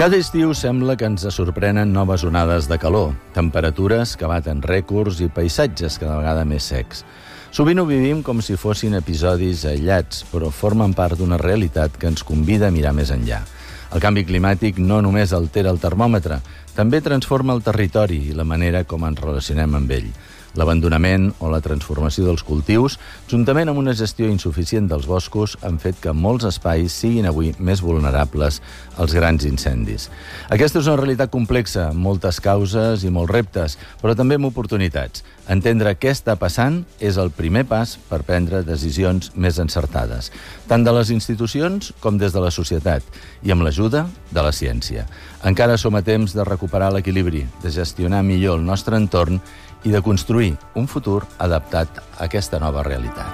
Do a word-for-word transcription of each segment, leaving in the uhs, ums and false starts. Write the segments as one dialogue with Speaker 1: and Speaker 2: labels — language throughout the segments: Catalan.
Speaker 1: Cada estiu sembla que ens sorprenen noves onades de calor, temperatures que baten rècords i paisatges cada vegada més secs. Sovint ho vivim com si fossin episodis aïllats, però formen part d'una realitat que ens convida a mirar més enllà. El canvi climàtic no només altera el termòmetre, també transforma el territori i la manera com ens relacionem amb ell. L'abandonament o la transformació dels cultius, juntament amb una gestió insuficient dels boscos, han fet que molts espais siguin avui més vulnerables als grans incendis. Aquesta és una realitat complexa, amb moltes causes i molts reptes, però també amb oportunitats. Entendre què està passant és el primer pas per prendre decisions més encertades, tant de les institucions com des de la societat, i amb l'ajuda de la ciència. Encara som a temps de recuperar l'equilibri, de gestionar millor el nostre entorn i de construir un futur adaptat a aquesta nova realitat.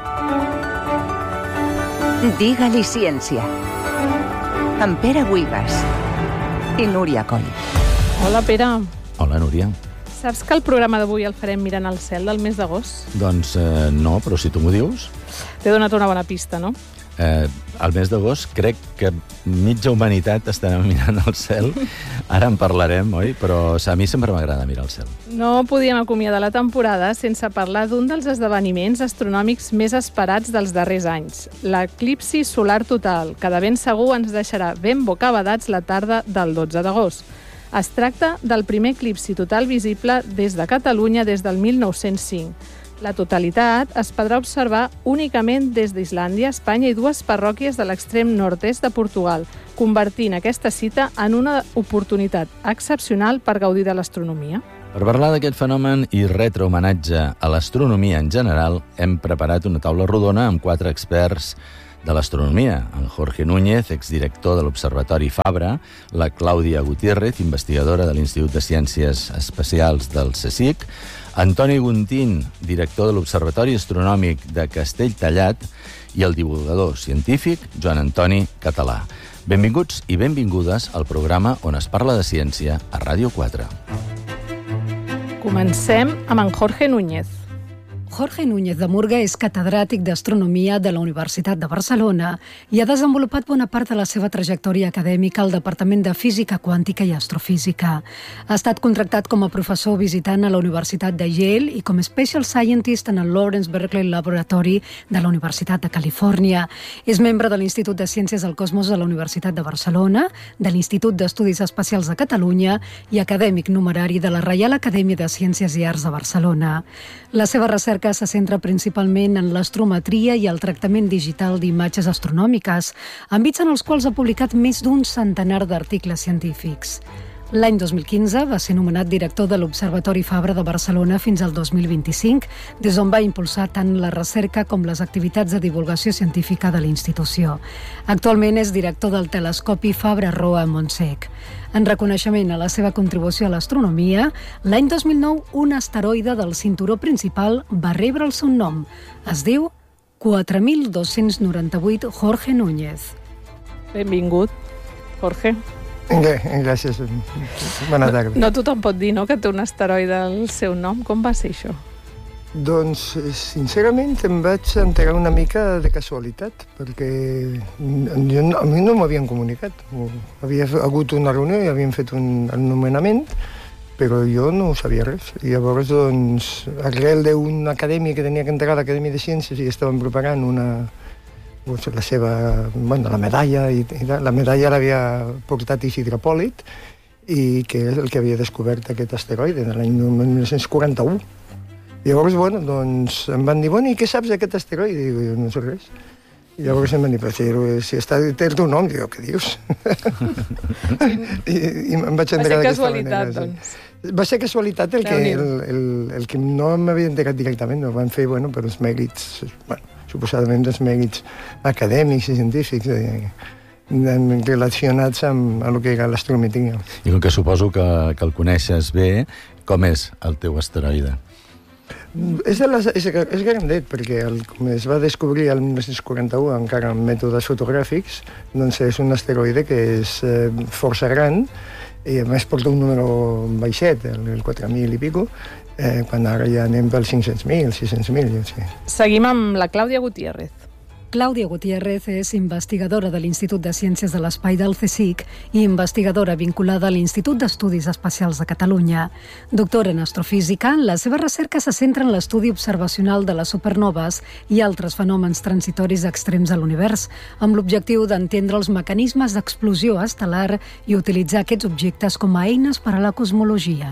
Speaker 2: Digue-li ciència. Amb Pere Buigas i Núria Coll.
Speaker 3: Hola, Pere.
Speaker 1: Hola, Núria.
Speaker 3: Saps que el programa d'avui el farem mirant el cel del mes d'agost?
Speaker 1: Doncs eh, no, però si tu m'ho dius...
Speaker 3: T'he donat una bona pista, no?
Speaker 1: Eh, al mes d'agost crec que mitja humanitat estarà mirant el cel. Ara en parlarem, oi? Però a mi sempre m'agrada mirar el cel.
Speaker 3: No podíem acomiadar la temporada sense parlar d'un dels esdeveniments astronòmics més esperats dels darrers anys, l'eclipsi solar total, que de ben segur ens deixarà ben bocabadats la tarda del dotze d'agost. Es tracta del primer eclipsi total visible des de Catalunya des del mil nou-cents cinc. La totalitat es podrà observar únicament des d'Islàndia, Espanya i dues parròquies de l'extrem nord-est de Portugal, convertint aquesta cita en una oportunitat excepcional per gaudir de l'astronomia.
Speaker 1: Per parlar d'aquest fenomen i retre homenatge a l'astronomia en general, hem preparat una taula rodona amb quatre experts de l'astronomia, en Jorge Núñez, exdirector de l'Observatori Fabra, la Clàudia Gutiérrez, investigadora de l'Institut de Ciències Espacials del CSIC, Antoni Guntín, director de l'Observatori Astronòmic de Castelltallat, i el divulgador científic Joan Antoni Català. Benvinguts i benvingudes al programa on es parla de ciència a Ràdio quatre.
Speaker 3: Comencem amb en Jorge Núñez.
Speaker 4: Jorge Núñez de Murga és catedràtic d'Astronomia de la Universitat de Barcelona i ha desenvolupat bona part de la seva trajectòria acadèmica al Departament de Física Quàntica i Astrofísica. Ha estat contractat com a professor visitant a la Universitat de Yale i com a Special Scientist en el Lawrence Berkeley Laboratory de la Universitat de Califòrnia. És membre de l'Institut de Ciències del Cosmos de la Universitat de Barcelona, de l'Institut d'Estudis Espacials de Catalunya i acadèmic numerari de la Reial Acadèmia de Ciències i Arts de Barcelona. La seva recerca que se centra principalment en l'astrometria i el tractament digital d'imatges astronòmiques, àmbits en els quals ha publicat més d'un centenar d'articles científics. L'any dos mil quinze va ser nomenat director de l'Observatori Fabra de Barcelona fins al dos mil vint-i-cinc, des on va impulsar tant la recerca com les activitats de divulgació científica de la institució. Actualment és director del telescopi Fabra-Roa a Montsec. En reconeixement a la seva contribució a l'astronomia, l'any dos mil nou un asteroide del cinturó principal va rebre el seu nom. Es diu quatre mil dos-cents noranta-vuit Jorge Núñez.
Speaker 3: Benvingut, Jorge.
Speaker 5: Bé, gràcies. Bona tarda.
Speaker 3: No tothom pot dir, no?, que té un asteroide al seu nom. Com va ser això?
Speaker 5: Doncs, sincerament, em vaig enterar una mica de casualitat, perquè jo, a mi no m'havien comunicat. Havia hagut una reunió i havien fet un nomenament, però jo no ho sabia res. I llavors, doncs, arrel d'una acadèmia que tenia que entregar a l'Acadèmia de Ciències i estaven preparant una... la seva, bueno, la medalla, i, i la medalla l'havia portat Isidre Pòlit, i que és el que havia descobert aquest asteroide de l'any mil nou-cents quaranta-u. I llavors, bueno, doncs, em van dir, bueno, i què saps d'aquest asteroide? I dic, no sé res. I llavors em van dir, però si, si està, té el teu nom, dic, què dius? I, i em vaig enterar d'aquesta manera. Va ser casualitat, doncs. Va ser casualitat el que, el, el, el que no m'havia enterat directament, ho van fer, bueno, per els mèrits, bueno, suposadament els mèrits acadèmics i científics eh, relacionats amb el que era l'astrometria.
Speaker 1: I com que suposo que, que el coneixes bé, com és el teu asteroide?
Speaker 5: És, de les, és, és grandet, perquè el, com es va descobrir el mil nou-cents quaranta-u, encara amb mètodes fotogràfics, doncs és un asteroide que és eh, força gran, i a més porta un número baixet, el, el quatre mil i pico, eh, quan ara ja anem pels cinc-cents mil, sis-cents mil, jo sé.
Speaker 3: Seguim amb la Clàudia Gutiérrez.
Speaker 4: Clàudia Gutiérrez és investigadora de l'Institut de Ciències de l'Espai del CSIC i investigadora vinculada a l'Institut d'Estudis Espacials de Catalunya. Doctora en astrofísica, la seva recerca se centra en l'estudi observacional de les supernoves i altres fenòmens transitoris extrems a l'univers, amb l'objectiu d'entendre els mecanismes d'explosió estel·lar i utilitzar aquests objectes com a eines per a la cosmologia.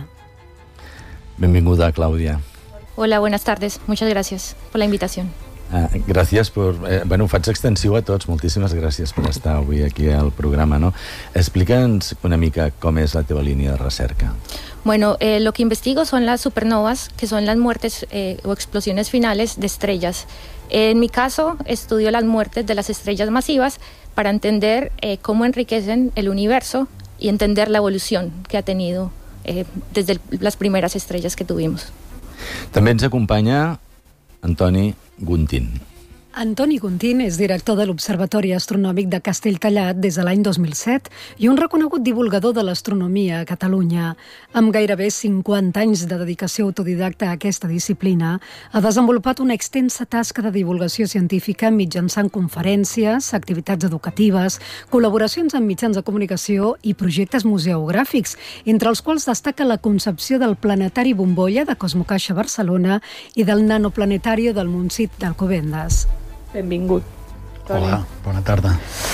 Speaker 1: Benvinguda, Clàudia.
Speaker 6: Hola, buenas tardes. Muchas gracias por la invitación.
Speaker 1: Ah, gràcies per... Eh, bueno, ho faig extensiu a tots. Moltíssimes gràcies per estar avui aquí al programa, no? Explica'ns una mica com és la teva línia de recerca.
Speaker 6: Bueno, eh, lo que investigo son las supernovas, que son las muertes eh, o explosiones finales de estrellas. Eh, en mi caso, estudio las muertes de las estrellas masivas para entender eh, cómo enriquecen el universo y entender la evolución que ha tenido eh, desde el, las primeras estrellas que tuvimos.
Speaker 1: També ens acompanya Antoni Guntín.
Speaker 4: Antoni Guntín és director de l'Observatori Astronòmic de Castelltallat des de l'any dos mil set i un reconegut divulgador de l'astronomia a Catalunya. Amb gairebé cinquanta anys de dedicació autodidacta a aquesta disciplina, ha desenvolupat una extensa tasca de divulgació científica mitjançant conferències, activitats educatives, col·laboracions amb mitjans de comunicació i projectes museogràfics, entre els quals destaca la concepció del Planetari Bombolla de Cosmocaixa Barcelona i del Nanoplanetari del Montsít d'Alcobendas.
Speaker 3: Benvingut, Toni.
Speaker 7: Hola, bona tarda.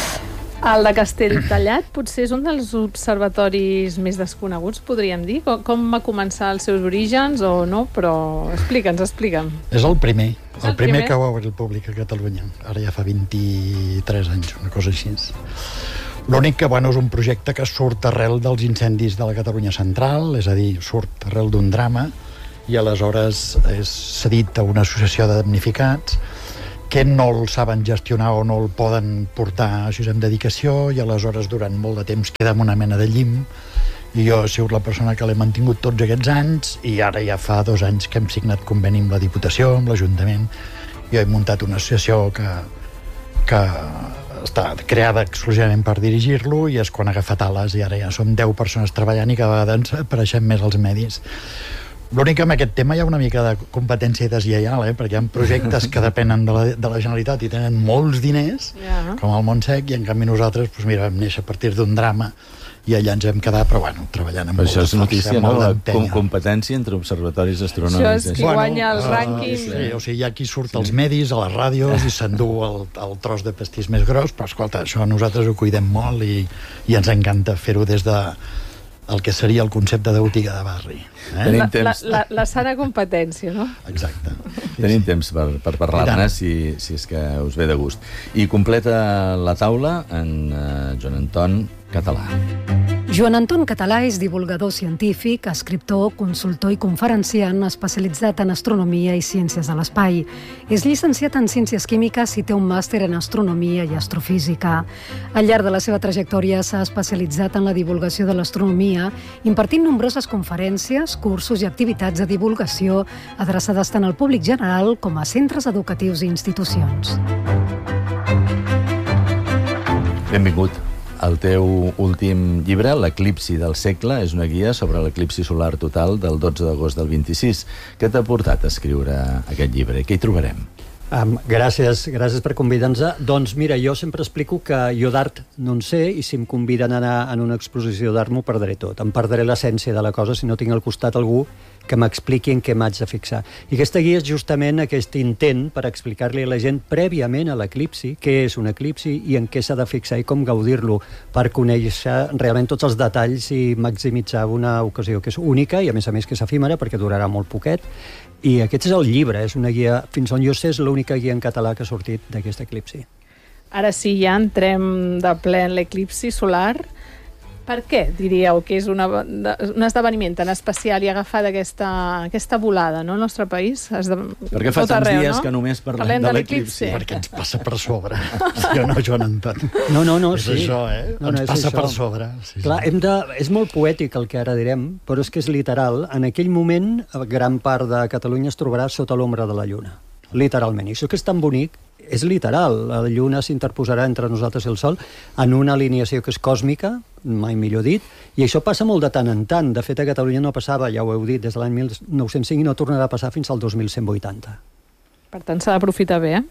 Speaker 3: El de Castelltallat potser és un dels observatoris més desconeguts, podríem dir. Com, com va començar els seus orígens o no? Però explica'ns, explica'm.
Speaker 7: És el primer, el,
Speaker 3: el
Speaker 7: primer
Speaker 3: primer
Speaker 7: que va obrir el públic a Catalunya. Ara ja fa vint-i-tres anys, una cosa així. L'únic que, bueno, és un projecte que surt arrel dels incendis de la Catalunya central, és a dir, surt arrel d'un drama, i aleshores és cedit a una associació de damnificats que no el saben gestionar o no el poden portar així amb dedicació, i aleshores durant molt de temps queda en una mena de llim, i jo he sigut la persona que l'he mantingut tots aquests anys, i ara ja fa dos anys que hem signat conveni amb la Diputació, amb l'Ajuntament. Jo he muntat una associació que, que està creada exclusivament per dirigir-lo, i és quan ha agafat ales, i ara ja som deu persones treballant i cada vegada ens apareixem més als medis. L'únic que amb aquest tema hi ha una mica de competència deslleial, eh? Perquè hi ha projectes que depenen de la, de la Generalitat i tenen molts diners, yeah, com el Montsec, i en canvi nosaltres, doncs mira, vam néixer a partir d'un drama i allà ens vam quedar, però bueno, treballant amb
Speaker 1: però això és notícia, no? La com competència entre observatoris astronòmics.
Speaker 3: Això és qui bueno, guanya el rànquing.
Speaker 7: Uh, sí, o sigui, hi ha qui surt als medis, a les ràdios, i s'endú el, el tros de pastís més gros, però escolta, això nosaltres ho cuidem molt i, i ens encanta fer-ho des de el que seria el concepte de botiga de barri. Eh?
Speaker 3: La, la, la, la sana competència, no?
Speaker 7: Exacte. Sí,
Speaker 1: Tenim
Speaker 7: sí.
Speaker 1: temps per, per parlar-ne, si, si és que us ve de gust. I completa la taula en uh, Joan Anton Català.
Speaker 4: Joan Anton Català és divulgador científic, escriptor, consultor i conferenciant especialitzat en astronomia i ciències de l'espai. És llicenciat en ciències químiques i té un màster en astronomia i astrofísica. Al llarg de la seva trajectòria s'ha especialitzat en la divulgació de l'astronomia, impartint nombroses conferències, cursos i activitats de divulgació adreçades tant al públic general com a centres educatius i institucions.
Speaker 1: Benvingut. El teu últim llibre, L'eclipsi del segle, és una guia sobre l'eclipsi solar total del dotze d'agost del vint-i-sis. Què t'ha portat a escriure aquest llibre? Què hi trobarem?
Speaker 8: Um, gràcies, gràcies per convidar-nos. Doncs mira, jo sempre explico que jo d'art no en sé, i si em conviden a anar en una exposició d'art m'ho perdré tot. Em perdré l'essència de la cosa si no tinc al costat algú que m'expliqui en què m'haig de fixar. I aquesta guia és justament aquest intent per explicar-li a la gent prèviament a l'eclipsi què és un eclipsi i en què s'ha de fixar i com gaudir-lo, per conèixer realment tots els detalls i maximitzar una ocasió que és única i a més a més que és efímera perquè durarà molt poquet. I aquest és el llibre, és una guia, fins on jo sé, és l'única guia en català que ha sortit d'aquest eclipsi.
Speaker 3: Ara sí, ja entrem de ple en l'eclipsi solar. Per què diríeu que és una, un esdeveniment tan especial i agafat aquesta, aquesta volada, no?, al nostre país? De,
Speaker 1: Perquè fa tants arreu, dies no? que només parlem, parlem de l'eclipsi.
Speaker 7: Perquè ens passa per sobre. Jo no, Joan Anton.
Speaker 8: No, no, no,
Speaker 7: és
Speaker 8: sí.
Speaker 7: això, eh?
Speaker 8: No, no,
Speaker 7: ens passa
Speaker 8: això.
Speaker 7: per sobre. Sí,
Speaker 8: Clar,
Speaker 7: sí.
Speaker 8: hem de, és molt poètic el que ara direm, però és que és literal. En aquell moment, gran part de Catalunya es trobarà sota l'ombra de la Lluna. Literalment. I això que és tan bonic és literal. La Lluna s'interposarà entre nosaltres i el Sol en una alineació que és còsmica, mai millor dit, i això passa molt de tant en tant. De fet, a Catalunya no passava, ja ho heu dit, des de l'any mil nou-cents cinc i no tornarà a passar fins al dos mil cent vuitanta.
Speaker 3: Per tant, s'ha d'aprofitar bé, eh?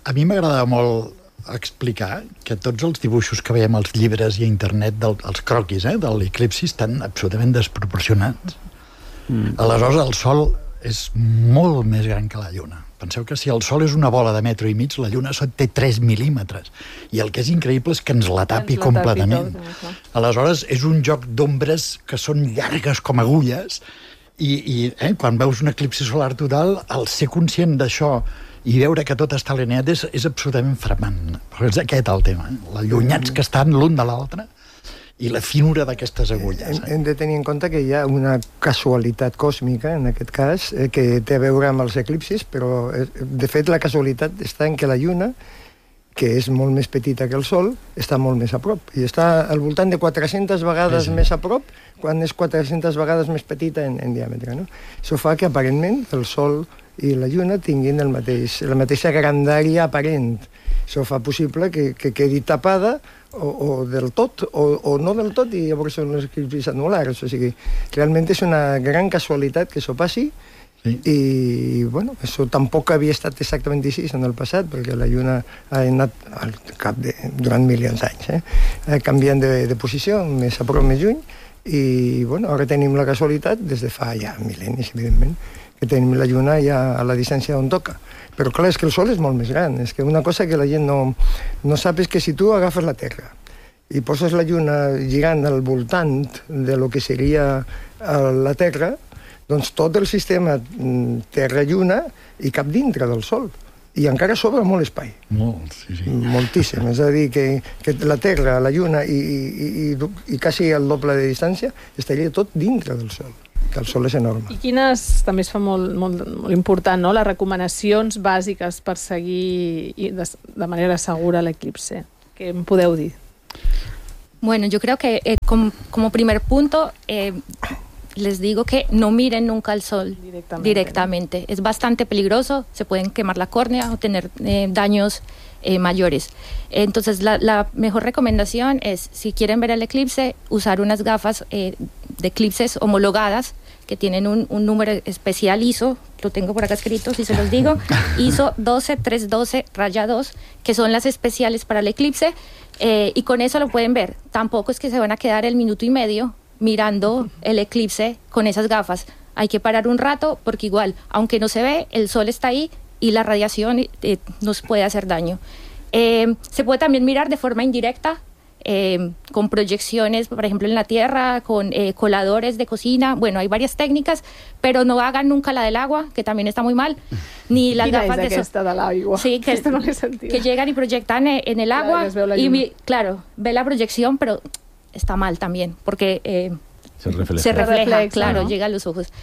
Speaker 7: A mi m'agrada molt explicar que tots els dibuixos que veiem als llibres i a internet, del, els croquis eh, de l'eclipsi, estan absolutament desproporcionats. Mm. Aleshores, el Sol és molt més gran que la Lluna. Penseu que si el Sol és una bola de metro i mig, la Lluna té tres mil·límetres. I el que és increïble és que ens la tapi ens la completament. Tapi tot, aleshores, és un joc d'ombres que són llargues com agulles i, i eh, quan veus un eclipsi solar total, el ser conscient d'això i veure que tot està alineat és, és absolutament fremant. Però és aquest el tema, eh? Els allunyats que estan l'un de l'altre i la finura d'aquestes agulles.
Speaker 5: Hem, hem de tenir en compte que hi ha una casualitat còsmica, en aquest cas, eh, que té a veure amb els eclipsis, però, eh, de fet, la casualitat està en que la Lluna, que és molt més petita que el Sol, està molt més a prop. I està al voltant de quatre-centes vegades sí, sí. més a prop, quan és quatre-centes vegades més petita en, en diàmetre. No? Això fa que, aparentment, el Sol i la Lluna tinguin el mateix, la mateixa grandària aparent. Això fa possible que, que quedi tapada o, o del tot, o, o no del tot, i llavors són els eclipsis anulars. O sigui, realment és una gran casualitat que això passi, sí. I, bueno, això tampoc havia estat exactament així en el passat, perquè la Lluna ha anat al cap de, durant milions d'anys, eh? canviant de, de posició, més a prop, més lluny, i, bueno, ara tenim la casualitat, des de fa ja mil·lennis, evidentment, que tenim la Lluna ja a la distància on toca. Però clar, és que el Sol és molt més gran. És que una cosa que la gent no, no sap és que si tu agafes la Terra i poses la Lluna girant al voltant de lo que seria la Terra, doncs tot el sistema Terra-Lluna hi cap dintre del Sol. I encara sobra molt espai.
Speaker 7: Molt, sí, sí.
Speaker 5: Moltíssim. És a dir, que, que la Terra, la Lluna i, i, i, i quasi el doble de distància estaria tot dintre del Sol. Que el Sol és enorme.
Speaker 3: I quines, també es fa molt, molt, molt important, no? Les recomanacions bàsiques per seguir de, de manera segura l'eclipse. Què em podeu dir?
Speaker 6: Bueno, yo creo que eh, como, como primer punto eh, les digo que no miren nunca al sol directamente. directamente. Es bastante peligroso, se pueden quemar la córnea o tener eh, daños eh, mayores. Entonces, la, la mejor recomendación es, si quieren ver el eclipse, usar unas gafas eh, de eclipses homologadas que tienen un, un número especial I S O, lo tengo por acá escrito, si se los digo, I S O doce trescientos doce raya dos, que son las especiales para el eclipse, eh, y con eso lo pueden ver. Tampoco es que se van a quedar el minuto y medio mirando el eclipse con esas gafas. Hay que parar un rato porque igual, aunque no se ve, el sol está ahí y la radiación eh, nos puede hacer daño. Eh, se puede también mirar de forma indirecta, eh, con proyecciones, por ejemplo, en la Tierra, con eh, coladores de cocina. Bueno, hay varias técnicas, pero no hagan nunca la del agua, que también está muy mal, ni las gafas de
Speaker 3: sol. De l'aigua?
Speaker 6: Sí, que,
Speaker 3: no
Speaker 6: que llegan y proyectan en el agua, claro, y mi, claro, ve la proyección, pero está mal también, porque eh,
Speaker 1: se refleja,
Speaker 6: se refleja,
Speaker 3: refleja
Speaker 6: claro,
Speaker 3: ¿no?
Speaker 6: llega a los ojos.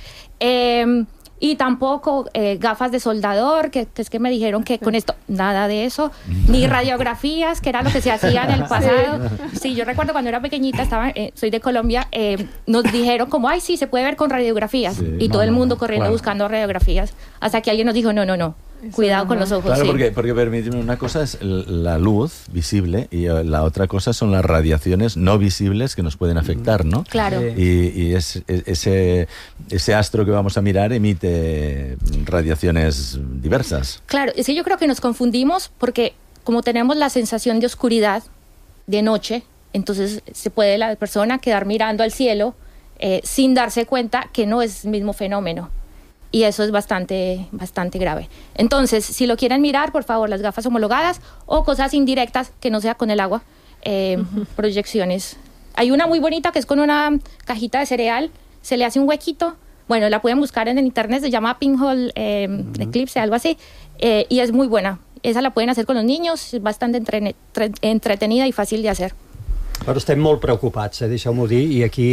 Speaker 6: Eh, y tampoco eh, gafas de soldador, que, que es que me dijeron que con esto, nada de eso, ni radiografías, que era lo que se hacía en el pasado. Sí, sí, yo recuerdo cuando era pequeñita, estaba, eh, soy de Colombia, eh, nos dijeron como, ay, sí, se puede ver con radiografías, sí, y no, todo el mundo corriendo claro. buscando radiografías, hasta que alguien nos dijo, no, no, no. Cuidado con los ojos.
Speaker 1: Claro,
Speaker 6: sí.
Speaker 1: porque, porque permíteme, una cosa es la luz visible y la otra cosa son las radiaciones no visibles que nos pueden afectar, ¿no?
Speaker 6: Claro.
Speaker 1: Y, y es, ese, ese astro que vamos a mirar emite radiaciones diversas.
Speaker 6: Claro, es que yo creo que nos confundimos porque como tenemos la sensación de oscuridad de noche, entonces se puede la persona quedar mirando al cielo eh, sin darse cuenta que no es el mismo fenómeno. Y eso es bastante, bastante grave. Entonces, si lo quieren mirar, por favor, las gafas homologadas o cosas indirectas, que no sea con el agua, eh, uh-huh. proyecciones. Hay una muy bonita que es con una cajita de cereal, se le hace un huequito. Bueno, la pueden buscar en el internet, se llama Pinhole eh, uh-huh. Eclipse, algo así, eh, y es muy buena. Esa la pueden hacer con los niños, es bastante entre, entre, entretenida y fàcil de hacer.
Speaker 8: Però estem molt preocupats, eh, deixeu-m'ho dir, i aquí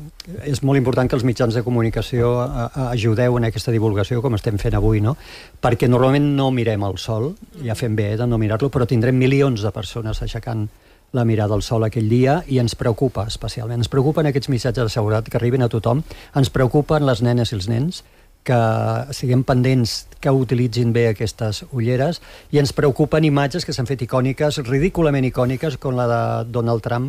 Speaker 8: és molt important que els mitjans de comunicació ajudeu en aquesta divulgació, com estem fent avui, no? Perquè normalment no mirem el sol, ja fem bé de no mirar-lo, però tindrem milions de persones aixecant la mirada al sol aquell dia i ens preocupa especialment. Ens preocupen aquests missatges de seguretat que arriben a tothom, ens preocupen les nenes i els nens, que siguem pendents que utilitzin bé aquestes ulleres, i ens preocupen imatges que s'han fet icòniques, ridículament icòniques, com la de Donald Trump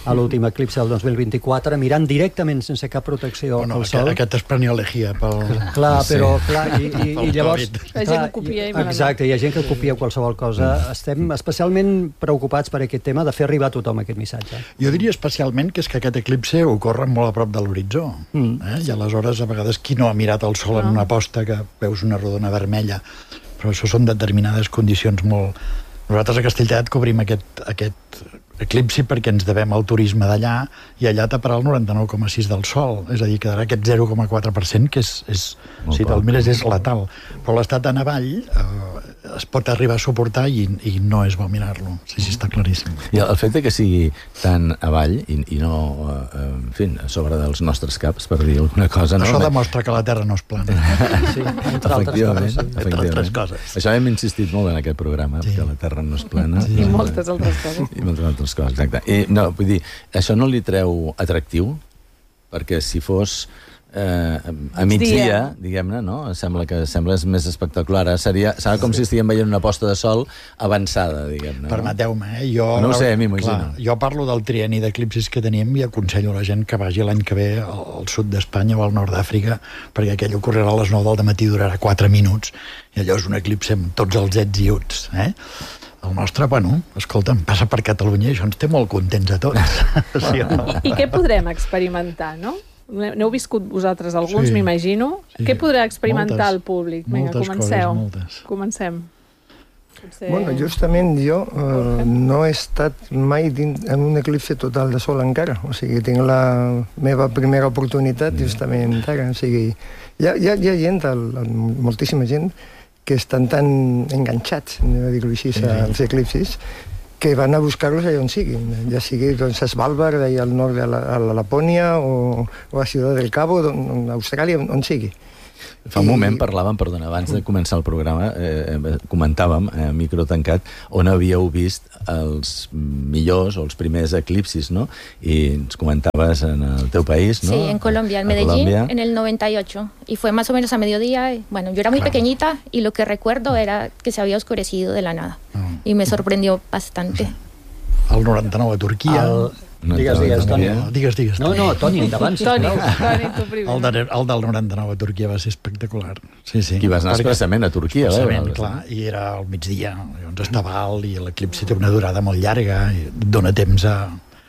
Speaker 8: a l'últim eclipsi del dos mil vint-i-quatre, mirant directament sense cap protecció
Speaker 7: bueno,
Speaker 8: al sol.
Speaker 7: Aquest es prenia elegia pel...
Speaker 8: Clar, però, clar, i, i, i llavors...
Speaker 3: La gent ho copia i malament.
Speaker 8: Exacte, hi ha gent que copia qualsevol cosa. Estem especialment preocupats per aquest tema de fer arribar a tothom aquest missatge.
Speaker 7: Jo diria especialment que és que aquest eclipsi ocorre molt a prop de l'horitzó. Mm. Eh? I aleshores, a vegades, qui no ha mirat el sol en una posta que veus una rodona vermella? Però això són determinades condicions molt... Nosaltres a Castellterçat cobrim aquest, aquest eclipsi perquè ens devem al turisme d'allà i allà taparà el noranta-nou coma sis del sol, és a dir, quedarà aquest zero coma quatre per cent que és, és si te'l mires és letal, però l'estat en avall eh, es pot arribar a suportar i, i no és bo mirar-lo, sí, sí, està claríssim.
Speaker 1: I el fet de que sigui tan avall i, i no, eh, en fi, a sobre dels nostres caps, per dir alguna cosa, no?
Speaker 7: Això demostra que la Terra no és plana.
Speaker 8: Sí, entre altres coses.
Speaker 7: Entre altres coses.
Speaker 1: Això hem insistit molt en aquest programa, sí. Que la Terra no és plana.
Speaker 3: Sí. I moltes altres coses.
Speaker 1: I moltes altres coses, exacte. I, no, vull dir, això no li treu atractiu? Perquè si fos eh, a migdia, diguem-ne, no? Sembla que sembla més espectacular. Seria, serà com si estiguem veient una posta de sol avançada, diguem-ne.
Speaker 7: Permeteu-me, eh? Jo,
Speaker 1: no ho sé, m'imagino.
Speaker 7: Jo parlo del trienni d'eclipsis que tenim i aconsello a la gent que vagi l'any que ve al sud d'Espanya o al nord d'Àfrica, perquè aquell ocorrerà a les nou del matí, durarà quatre minuts, i allò és un eclipsi amb tots els ets i uts, eh? El nostre, bueno, escolta'm, passa per Catalunya i això ens té molt contents a tots. Sí, no?
Speaker 3: I, I què podrem experimentar, no? N'heu viscut vosaltres alguns,
Speaker 7: Sí.
Speaker 3: m'imagino.
Speaker 7: Sí.
Speaker 3: Què podrà experimentar
Speaker 7: Moltes,
Speaker 3: el públic? Vinga,
Speaker 7: moltes
Speaker 3: comenceu.
Speaker 7: coses, moltes.
Speaker 3: Comencem. Potser...
Speaker 5: Bueno, justament jo eh, no he estat mai dins, en un eclipsi total de sol encara. O sigui, tinc la meva primera oportunitat justament ara. O sigui, hi ha, hi ha, hi ha gent, el, el, moltíssima gent, que estan tan enganxats, anem a dir-ho així, als eclipsis, que van a buscar-los allà on siguin, ja sigui doncs, a Svalbard, allà al nord de la, a la Lapònia, o, o a Ciudad del Cabo, on, a Austràlia, on, on sigui.
Speaker 1: Fa un moment parlàvem, perdona, abans de començar el programa, eh, comentàvem, a eh, micro tancat, on havíeu vist els millors o els primers eclipsis, ¿no? I ens comentaves en el teu país, ¿no?
Speaker 6: Sí, en Colombia, en Medellín, Colombia. En el noventa y ocho. Y fue más o menos a mediodía. Y, bueno, yo era muy pequeñita y lo que recuerdo era que se había oscurecido de la nada. Y me sorprendió bastante.
Speaker 7: El noranta-nou a Turquia...
Speaker 8: El...
Speaker 1: No,
Speaker 8: digues, digues, Toni.
Speaker 7: No, digues, digues.
Speaker 8: No, no, Toni, endavant.
Speaker 3: Toni, Toni, tu primer.
Speaker 7: El, de, el del noranta-nou a Turquia va ser espectacular. Sí, sí.
Speaker 1: I vas anar
Speaker 7: Perquè,
Speaker 1: expressament a Turquia,
Speaker 7: expressament, clar, i era al migdia, llavors estava alt i l'eclipsi té una durada molt llarga i dona temps a...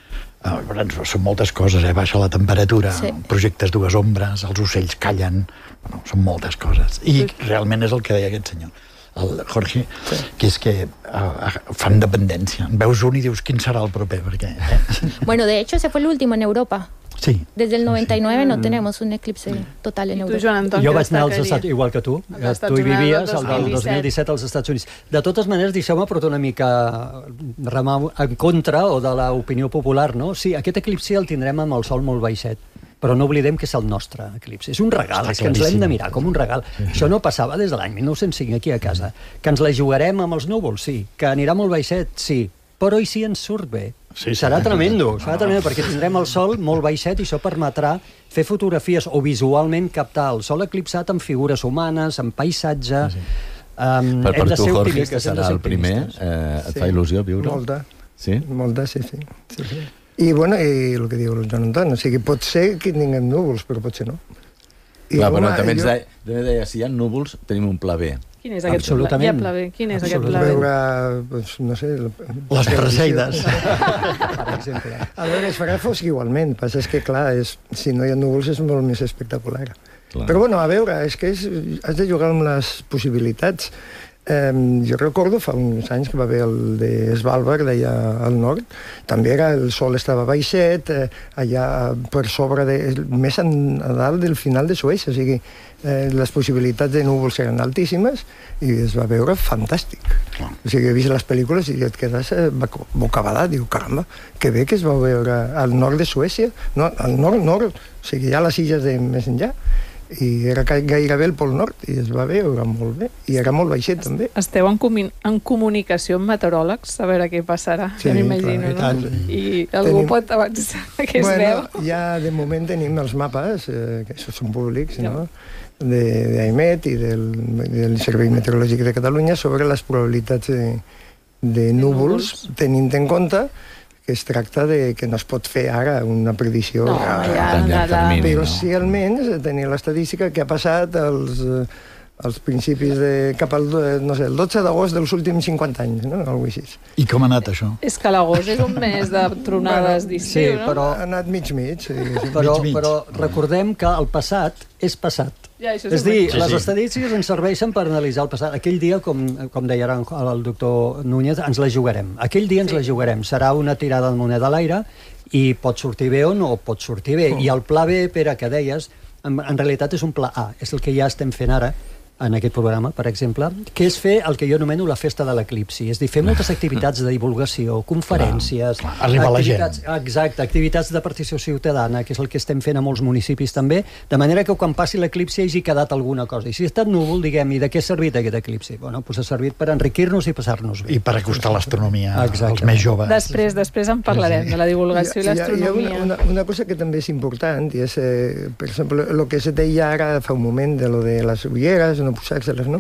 Speaker 7: a són moltes coses, eh? Baixa la temperatura,
Speaker 6: sí.
Speaker 7: Projectes dues ombres, els ocells callen, bueno, són moltes coses. I realment és el que deia aquest senyor, el Jorge, sí. Que és que uh, fan dependència. Veus un i dius quin serà el proper, perquè... Eh?
Speaker 6: Bueno, de hecho, ese fue el último en Europa.
Speaker 7: Sí.
Speaker 6: Desde el noventa y nueve sí. No tenemos un eclipse total en Europa.
Speaker 3: Tu, Joan Anton,
Speaker 8: jo vaig anar als Estats Units, igual que tu. Tu hi vivies, el del dos mil disset als Estats Units. De totes maneres, deixeu-me portar una mica remar en contra o de l'opinió popular, no? Sí, aquest eclipsi el tindrem amb el sol molt baixet, però no oblidem que és el nostre eclipsi. És un regal, és que ens l'hem de mirar com un regal. Sí. Això no passava des de l'any mil nou-cents cinc aquí a casa. Que ens la jugarem amb els núvols, sí. Que anirà molt baixet, sí. Però i si ens surt bé?
Speaker 7: Sí, sí.
Speaker 8: Serà tremendo, serà tremendo, perquè tindrem el sol molt baixet i això permetrà fer fotografies o visualment captar el sol eclipsat amb figures humanes, amb paisatge... Sí, sí. Um,
Speaker 1: per per tu, Jorge, que
Speaker 8: serà
Speaker 1: el primer, eh, et sí. fa il·lusió viure?
Speaker 5: Molta.
Speaker 1: Sí?
Speaker 5: Molta, sí, sí. sí, sí. I, bueno, i el que diu el Joan Anton, o sigui, pot ser que tinguem núvols, però pot ser no. I,
Speaker 1: clar,
Speaker 5: home,
Speaker 1: però també ens
Speaker 5: jo...
Speaker 1: deia, també deia, si hi ha núvols, tenim un pla B.
Speaker 3: Quin és aquest pla? Ja, pla B. Quin és aquest pla B?
Speaker 5: Veure, doncs, no sé...
Speaker 7: Les Perseides.
Speaker 5: Per exemple. A veure, es farà fosc igualment, el passa és que, clar, és, si no hi ha núvols és molt més espectacular. Clar. Però, bueno, a veure, és que és, has de jugar amb les possibilitats. Eh, jo recordo fa uns anys que va haver el de Svalbard, allà al nord, també era, el sol estava baixet, eh, allà per sobre, de, més a dalt del final de Suècia, o sigui, eh, les possibilitats de núvols eren altíssimes i es va veure fantàstic. O sigui, he vist les pel·lícules i et quedes eh, bocabadat, diu, caramba, que bé que es va veure al nord de Suècia, no, al nord-nord, o sigui, hi ha les illes de més enllà, i era gairebé el Pol Nord i es va veure molt bé, i era molt baixet també.
Speaker 3: Esteu en, comun en comunicació amb meteoròlegs a veure què passarà, sí, ja m'imagino, no? I algú tenim... pot avançar què es
Speaker 5: bueno,
Speaker 3: veu?
Speaker 5: Ja de moment tenim els mapes, eh, que són públics, ja. No? d'AEMET i del, del Servei Meteorològic de Catalunya sobre les probabilitats de, de núvols, núvols, tenint en compte que es tracta de que no es pot fer ara una predicció.
Speaker 3: No,
Speaker 5: a,
Speaker 3: ja,
Speaker 1: tan llarg termini,
Speaker 5: però
Speaker 1: no?
Speaker 5: sí almenys tenir l'estadística que ha passat als, eh, als principis de... cap al, no sé, el dotze d'agost dels últims cinquanta anys, no? Algo així.
Speaker 7: I com ha anat això?
Speaker 3: És que l'agost és un mes de tronades d'estiu,
Speaker 8: Sí,
Speaker 3: no?
Speaker 8: però,
Speaker 5: Ha anat mig-mig. Sí, sí.
Speaker 8: però,
Speaker 7: mig, mig.
Speaker 8: però recordem que el passat és passat.
Speaker 3: Ja, això
Speaker 8: És dir,
Speaker 7: Sí,
Speaker 8: les
Speaker 7: sí.
Speaker 8: estadístiques ens serveixen per analitzar el passat. Aquell dia, com, com deia ara el doctor Núñez, ens la jugarem. Aquell dia ens
Speaker 3: Sí.
Speaker 8: la jugarem. Serà una tirada de moneda a l'aire i pot sortir bé o no pot sortir bé. I el pla B, Pere, que deies, en, en realitat és un pla A. És el que ja estem fent ara en aquest programa, per exemple, que és fer el que jo anomeno la festa de l'eclipsi. És dir, fer moltes activitats de divulgació, conferències...
Speaker 7: Clar, clar, arribar a la gent.
Speaker 8: activitats- Exacte, activitats de participació ciutadana, que és el que estem fent a molts municipis també, de manera que quan passi l'eclipsi hagi quedat alguna cosa. I si ha estat núvol, diguem, i de què ha servit aquest eclipsi? Bueno, doncs ha servit per enriquir-nos i passar-nos bé.
Speaker 7: I per acostar l'astronomia als
Speaker 8: Exacte.
Speaker 7: més joves.
Speaker 3: Després, després en parlarem, de la divulgació i
Speaker 5: Hi ha- hi ha
Speaker 3: l'astronomia.
Speaker 5: una, una, una cosa que també és important, i és, eh, per exemple, el que se deia ara fa un moment de lo de les ulleres, no posar-se-les, no?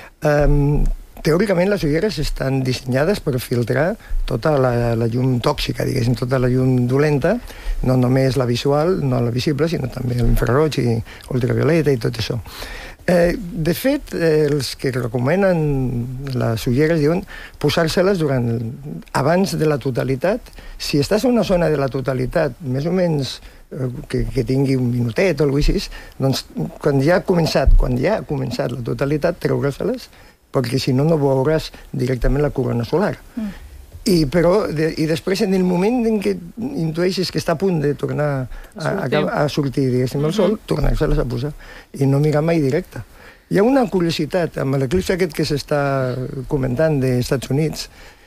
Speaker 5: Um, teòricament les ulleres estan dissenyades per filtrar tota la, la llum tòxica, diguéssim, tota la llum dolenta, no només la visual, no la visible, sinó també l'infraroig i ultravioleta i tot això. Eh, de fet, eh, els que recomenen les ulleres diuen posar-se-les durant abans de la totalitat. Si estàs en una zona de la totalitat, més o menys eh, que, que tingui un minutet o alguna cosa així, doncs quan ja ha començat, quan ja ha començat la totalitat, treure-se-les, perquè si no, no veuràs directament la corona solar. Mm. I, però, de, I després, en el moment en què intueixes que està a punt de tornar a, a, a, a sortir, diguéssim, el sol, tornar-se-les a posar i no mirar mai directe. Hi ha una curiositat amb l'eclipsi aquest que s'està comentant dels Estats Units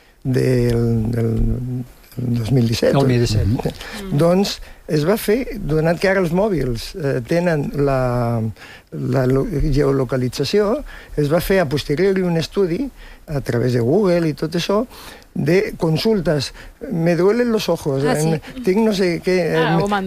Speaker 5: del, del dos mil disset.
Speaker 8: El dos mil disset.
Speaker 5: Mm. Doncs es va fer, donat que ara els mòbils eh, tenen la, la lo- geolocalització, es va fer a posteriori un estudi a través de Google i tot això, de consultas. Me duelen los ojos,
Speaker 6: Ah, sí.
Speaker 5: en- tinc no sé què...
Speaker 3: Ah,
Speaker 5: me-
Speaker 3: ho